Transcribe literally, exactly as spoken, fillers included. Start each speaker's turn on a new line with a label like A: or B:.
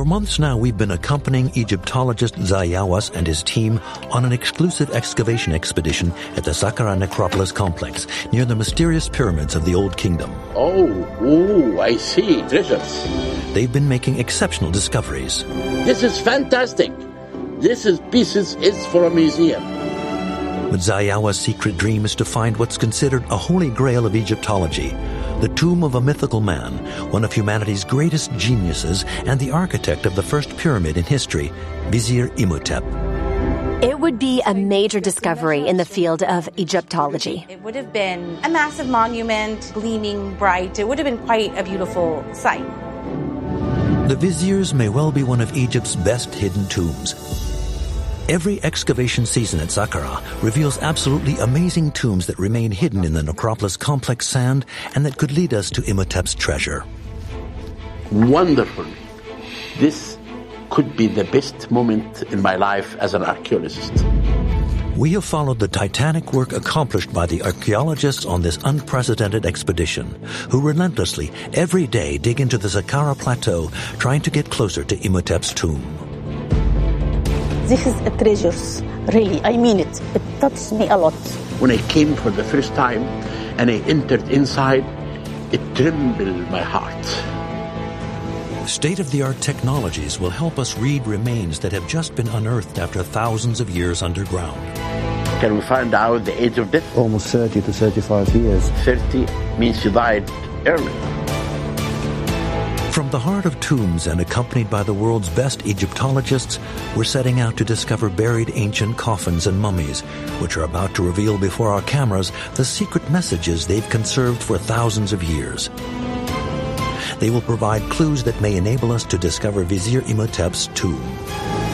A: For months now, we've been accompanying Egyptologist Zayawas and his team on an exclusive excavation expedition at the Saqqara Necropolis complex near the mysterious pyramids of the Old Kingdom.
B: Oh, oh, I see. Treasures.
A: They've been making exceptional discoveries.
B: This is fantastic. This is pieces is for a museum.
A: But Zayawa's secret dream is to find what's considered a holy grail of Egyptology, the tomb of a mythical man, one of humanity's greatest geniuses and the architect of the first pyramid in history, Vizier Imhotep.
C: It would be a major discovery in the field of Egyptology.
D: It would have been a massive monument, gleaming bright. It would have been quite a beautiful sight.
A: The Viziers may well be one of Egypt's best hidden tombs. Every excavation season at Saqqara reveals absolutely amazing tombs that remain hidden in the necropolis complex sand and that could lead us to Imhotep's treasure.
B: Wonderful. This could be the best moment in my life as an archaeologist.
A: We have followed the titanic work accomplished by the archaeologists on this unprecedented expedition, who relentlessly, every day, dig into the Saqqara Plateau, trying to get closer to Imhotep's tomb.
E: This is a treasure, really, I mean it. It touched me a lot.
B: When I came for the first time and I entered inside, it trembled my heart.
A: State-of-the-art technologies will help us read remains that have just been unearthed after thousands of years underground.
B: Can we find out the age of death?
F: Almost thirty to thirty-five years.
B: thirty means she died early.
A: From the heart of tombs and accompanied by the world's best Egyptologists, we're setting out to discover buried ancient coffins and mummies, which are about to reveal before our cameras the secret messages they've conserved for thousands of years. They will provide clues that may enable us to discover Vizier Imhotep's tomb.